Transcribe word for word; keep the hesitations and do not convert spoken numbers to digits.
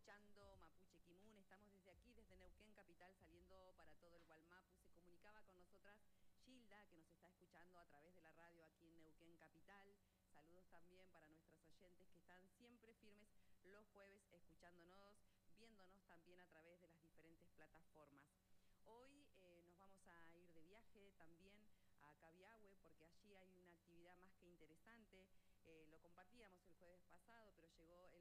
escuchando Mapuche Kimun. Estamos desde aquí, desde Neuquén Capital, saliendo para todo el Gualmapu. Se comunicaba con nosotras Gilda, que nos está escuchando a través de la radio aquí en Neuquén Capital. Saludos también para nuestros oyentes que están siempre firmes los jueves escuchándonos, viéndonos también a través de las diferentes plataformas. Hoy eh, nos vamos a ir de viaje también a Cabiahue, porque allí hay una actividad más que interesante. Eh, lo compartíamos el jueves pasado, pero llegó el